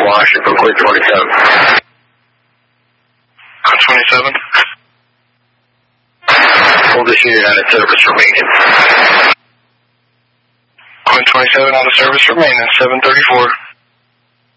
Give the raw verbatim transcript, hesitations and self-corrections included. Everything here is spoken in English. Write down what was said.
Washington, Quinn twenty-seven. Quinn twenty-seven. Hold this unit out of service for maintenance. Quinn twenty-seven out of service for maintenance, seven thirty-four.